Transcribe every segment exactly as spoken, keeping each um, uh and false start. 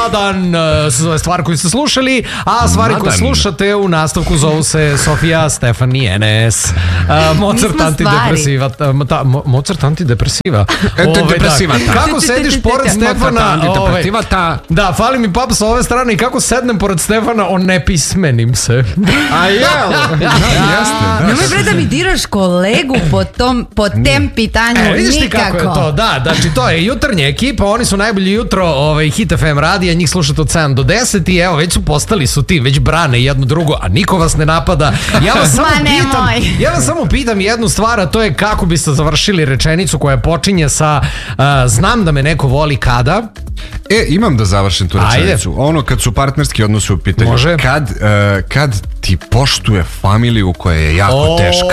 Nadan se zove stvar koju ste slušali, a stvari koje slušate u nastavku zovu se Sofija, Stefan i Enes. Uh, Mozart antidepresiva. Ta, mo, Mozart antidepresiva. Antidepresiva. Da. Kako sediš pored Stefana? Antidepresiva. Da, fali mi pap sa ove strane i kako sednem pored Stefana, on ne pismenim se. A jel? Nemoj bre da mi diraš kolegu po, tom, po tem pitanju. E, vidiš ti nikako. kako je to? Da, znači to je jutarnja ekipa, oni su najbolji jutro ovaj, Hit F M radija, njih slušate od sedam do deset i evo, već su postali su ti, već brane jedno drugo, a niko vas ne napada. Ja vas samo pitam, ja vas samo pitam jednu stvar, a to je kako biste završili rečenicu koja počinje sa uh, znam da me neko voli kada. E, imam da završim tu rečenicu. Ajde. Ono kad su partnerski odnosi u pitanju. Može. Kad, uh, kad ti poštuje familiju koja je jako o, teška.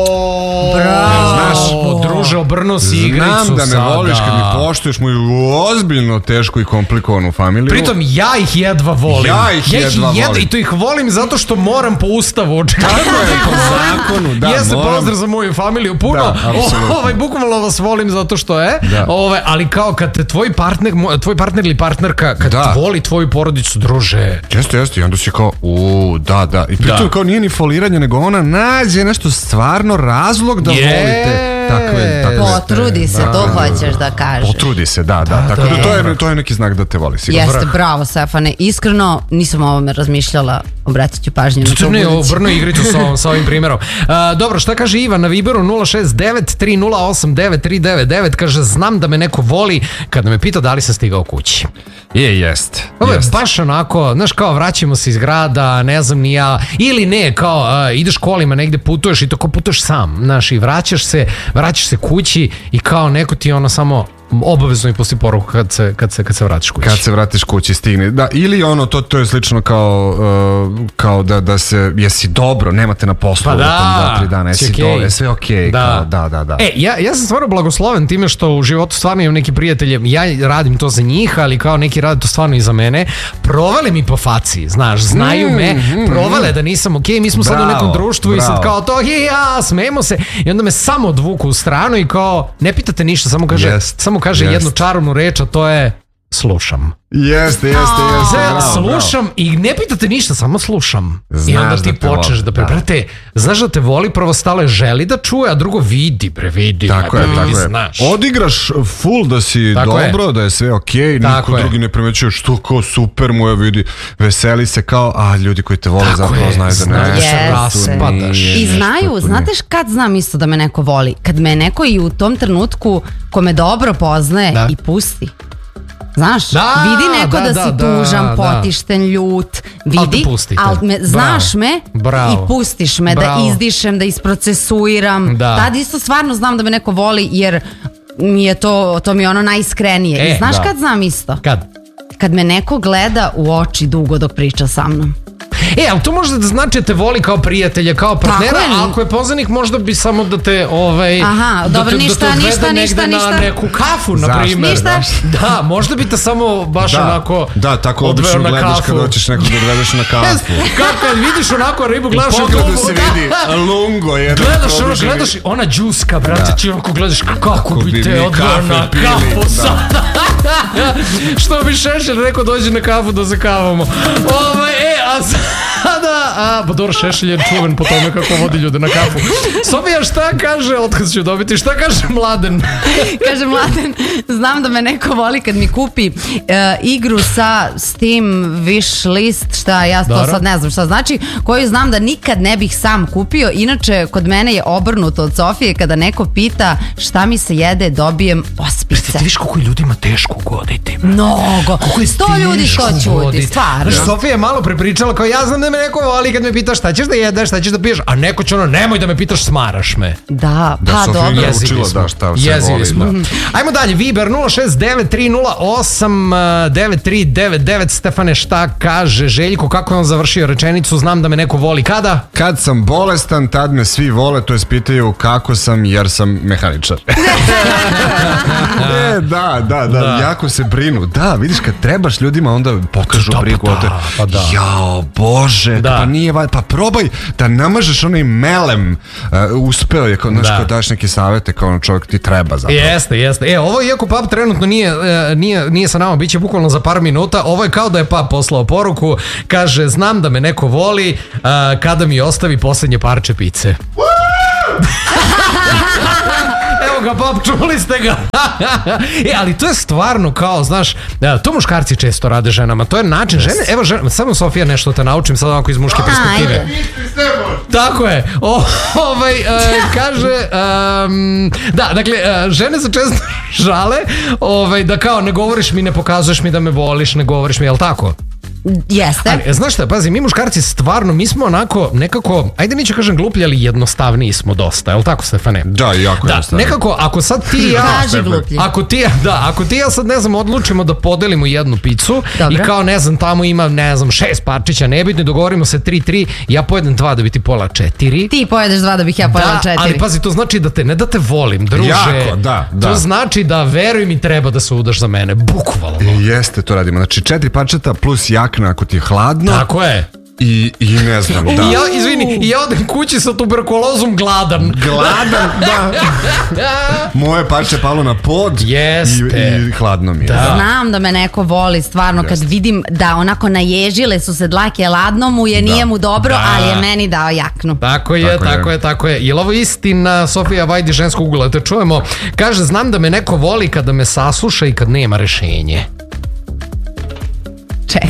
Bravo. Znaš, druže, obrnuo si igricu sada. Znam da me voliš kad mi poštuješ moju ozbiljno tešku i komplikovanu familiju. Pritom ja ih jedva volim. Ja ih ja jedva ih volim. I to ih volim zato što moram po ustavu. Tako je, po zakonu, da. Jeste, moram... pozdrav za moju familiju puno. Da, apsolutno. Ovaj, bukvalno vas volim zato što je. Da. Ovaj, ali kao kad te tvoj partner, tvoj partner ili partnerka, kad da. voli tvoju porodicu, druže. Jeste, jeste. I onda si kao, uuu, da, da. I pritom da. kao nije ni foliranje, nego ona nađe nešto stvarno razlog da yeah. volite. Tako je, tako potrudi se, da, to da, hoćeš da kažeš. Potrudi se, da, da. da tako da, da to, je, to je neki znak da te voli. Sigurno. Jeste, bravo Stefane. Iskreno, nisam o ovome razmišljala, obratit ću pažnju na to budući. Obrnu igricu sa ovim, sa ovim primjerom. Uh, dobro, šta kaže Ivan na Viberu nula šest devet tri nula osam devet tri devet devet? Kaže, znam da me neko voli kada me pita da li sam stigao kući. Je, jest. Ovo je baš onako, znaš, kao vraćamo se iz grada, ne znam ni ja, ili ne, kao uh, ideš kolima, negde putuješ i to kao putuješ sam, znaš, i vraćaš se, vraćaš se kući i kao neko ti ono samo obavezno i poslije poruku kad se, kad se, kad se vratiš kući. Kad se vratiš kući stigne. Da, ili ono, to, to je slično kao, uh, kao da, da se, jesi dobro, nemate na poslu pa da, dva, tri dana, jesi okay. dobro, je sve okej. Okay, da. da, da, da. E, ja, ja sam stvarno blagosloven time što u životu stvarno imam neki prijatelje, ja radim to za njih, ali kao neki rade to stvarno i za mene, provale mi po faci, znaš, znaju mm, me, mm, provale da nisam okej, okay, mi smo bravo, sad u nekom društvu bravo. I sad kao to, je, ja, smemo se, i onda me samo odvuku u stranu i kao, ne pitate ništa, samo kaže, yes. samo kaže yes. jednu čarovnu reč, a to je slušam. Jeste, jeste, jeste. Bravo, slušam bravo. I ne pitate ništa, samo slušam. Znaš i onda ti da počneš da prebrate, znaš da te voli, prvo stale želi da čuje, a drugo vidi, bre, vidi. Tako je, vidi, tako znaš. je. Odigraš full da si tako dobro, je. Da je sve okej, okay, niko je. Drugi ne primećuje što kao super mu je, vidi, veseli se kao, a ljudi koji te vole tako zapravo je. Znaju da ne yes. raspadaš. I znaju, znate kad znam isto da me neko voli? Kad me neko i u tom trenutku ko me dobro poznaje da. I pusti. Znaš, da, vidi neko da, da si da, tužan, da, potišten, ljut, vidi, ali me, znaš bravo, me bravo, i pustiš me bravo. Da izdišem, da isprocesuiram. Da. Tad isto stvarno znam da me neko voli jer mi je to, to mi je ono najiskrenije. E, I znaš da. Kad znam isto? Kad? Kad me neko gleda u oči dugo dok priča sa mnom. E, ali to možda da znači da te voli kao prijatelja, kao partnera, a ako je poznanik možda bi samo da te ovaj, aha, da, dobro, te, ništa, da te ništa, ništa, ništa. Na neku kafu, na primjer. Ništa? Da, možda bi te samo baš da, onako da, tako obično gledaš kad hoćeš nekog da odvedeš na kafu. Kako kad vidiš onako ribu, gledaš u pogledu se vidi lungo jedan. Gledaš ono, gledaš onako džuska, brate, ti onako gledaš kako bi te odveo na kafu sada. Što bi Šešelj rekao, dođi na kafu da se kavamo. Ovaj, e, a sada, a, pa dobro, Šešelj je čuven po tome kako vodi ljude na kafu. Sofija, šta kaže, otkaz ću dobiti, šta kaže Mladen? Kaže Mladen, znam da me neko voli kad mi kupi uh, igru sa Steam wish list, šta ja to dobro. Sad ne znam šta znači, koju znam da nikad ne bih sam kupio, inače kod mene je obrnuto od Sofije, kada neko pita šta mi se jede, dobijem ospice. Ti vidiš koliko ljudima teško ugoditi. Mnogo, sto ljudi što čuti, stvarno. Sofija je malo prepričala kao ja znam da me neko voli kad me pitaš šta ćeš da jedeš, šta ćeš da piješ, a neko će ono, nemoj da me pitaš, smaraš me. Da, da pa dobro. Jezivi smo. Da, šta se voli, smo. Da. Ajmo dalje, Viber nula šest devet tri nula osam devet tri devet devet. Stefane, šta kaže Željko, kako je on završio rečenicu, znam da me neko voli kada? Kad sam bolestan, tad me svi vole, to je pitaju kako sam, jer sam mehaničar. e, da, da, da, da, jako se brinu. Da, vidiš, kad trebaš ljudima, onda pokažu da, brigu. Pa da, pa da. Jao, Bože, može, da. Pa nije, pa probaj da namažeš onaj melem, uh, uspeo je, kao, znaš, da. Kao daš neke savete, kao ono čovjek ti treba zapravo. Jeste, jeste. E, ovo iako Pap trenutno nije, nije, nije sa nama, bit će bukvalno za par minuta, ovo je kao da je Pap poslao poruku, kaže, znam da me neko voli uh, kada mi ostavi posljednje parče pice. Evo ga, Pap, čuli ste ga. E, ali to je stvarno kao, znaš, to muškarci često rade ženama, to je način, žene, evo, žene, samo Sofija nešto te naučim, sad ovako iz muške perspektive. Tako je, o, ovaj, uh, kaže, um, da, dakle, uh, žene se često žale, ovaj, da kao, ne govoriš mi, ne pokazuješ mi da me voliš, ne govoriš mi, jel tako? Jeste. Ali, znaš šta, pazi, mi muškarci stvarno, mi smo onako nekako, ajde neću kažem gluplji, ali jednostavniji smo dosta, je li tako, Stefane? Da, jako da, jednostavni. Nekako, ako sad ti ja, ako ti ja, da, ako ti ja sad, ne znam, odlučimo da podelimo jednu picu. Dobre. I kao, ne znam, tamo ima, ne znam, šest parčića, nebitno, dogovorimo se tri tri, ja pojedem dva da bi ti pola četiri. Ti pojedeš dva da bih ja pojela četiri. Da, ali pazi, to znači da te, ne da te volim, druže. Jako, da, da. To znači da, veruj mi, treba da se udaš za mene, bukvalno. Jeste, to radimo, znači četiri parčeta plus jakna ako ti je hladno. Tako je. I, i ne znam, da. I ja, izvini, i ja odem kući sa tuberkulozom gladan. Gladan, da. Moje parče palo na pod. Jeste. I, i hladno mi je. Da. Znam da me neko voli, stvarno, Jeste. Kad vidim da onako naježile su se dlake, ladno mu je, da. Nije mu dobro, da. Ali je meni dao jaknu. Tako je, tako, tako je. je, tako je. Je li ovo istina, Sofija Vajdi, ženskog ugla? Te čujemo. Kaže, znam da me neko voli kada me sasluša i kad nema rešenje. Čekaj.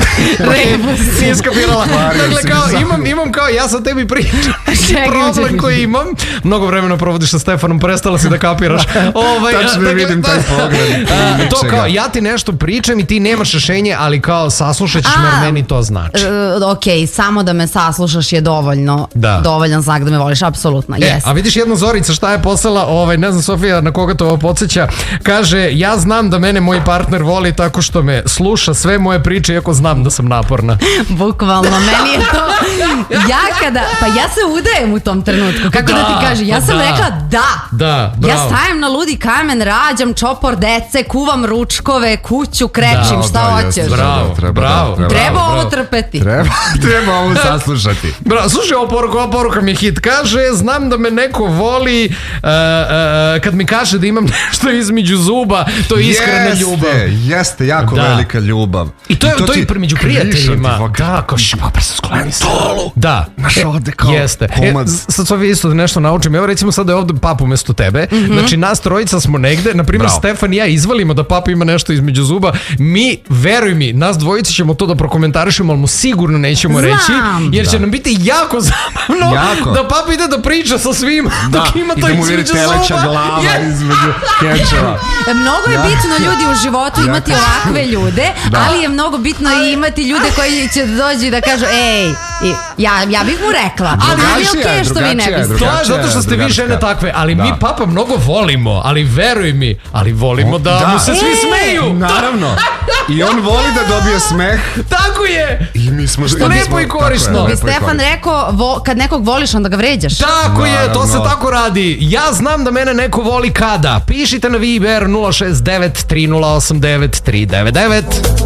Rebus. Nije skapirala. Dakle, kao, imam, imam kao, ja sam tebi pričam problem koji imam. Mnogo vremena provodiš sa Stefanom, prestala si da kapiraš. Ovaj, Tačno ne vidim taj pogled. To kao, ja ti nešto pričam i ti nemaš rešenje, ali kao, saslušat ćeš me, meni to znači. Uh, ok, samo da me saslušaš je dovoljno, da. Dovoljan znak da me voliš, apsolutno. E, yes. A vidiš jednu Zorica šta je poslala, ovaj, ne znam Sofija na koga to ovo podsjeća, kaže, ja znam da mene moj partner voli tako što me sluša sve moje priče, iako znam da sam naporna. Bukvalno, meni je to ja kada, pa ja se udajem u tom trenutku, kako da, da ti kažem, ja sam da. Rekla da, da ja stajem na ludi kamen, rađam čopor dece, kuvam ručkove, kuću krečim, da, šta da, hoćeš. Bravo, treba, bravo, treba, treba bravo, ovo trpeti. Treba, treba ovo saslušati. Bravo, slušaj, ovo poruka, ova poruka mi je hit. Kaže, znam da me neko voli uh, uh, kad mi kaže da imam nešto između zuba, to je iskrena jeste, ljubav. Jeste, jako da. Velika ljubav. I to je, I to to je među prijateljima. Da, kao špapar se skloni stolu. Da. Naš ovde kao jeste. E, sad Sofija isto da nešto naučim. Evo recimo sad da je ovde Pap umesto tebe. Mm-hmm. Znači nas trojica smo negde. Naprimjer Stefan i ja izvalimo da Pap ima nešto između zuba. Mi, veruj mi, nas dvojica ćemo to da prokomentarišemo, ali mu sigurno nećemo Znam. reći. Jer će nam biti jako zabavno jako. Da Pap ide da priča sa svima. Da. Dok ima to između zuba. Teleća glava yeah. između kečeva. Mnogo je bitno ljudi u životu imati ovakve ljude, da. Ali je mnogo bitno i imati ljude koji će dođu i da kažu ej, ja, ja bih mu rekla, ali je okej što vi ne biste. To je zato što ste vi žene takve, ali da. Mi Papa mnogo volimo, ali veruj mi, ali volimo o, da, da mu se svi smeju. Naravno. I on voli da dobije smeh. Tako je. I mi smo što lepo i korisno. Bi Stefan rekao, vo, kad nekog voliš onda ga vređaš. Tako naravno. Je, to se tako radi. Ja znam da mene neko voli kada. Pišite na Viber nula šest devet tri nula osam devet tri devet devet.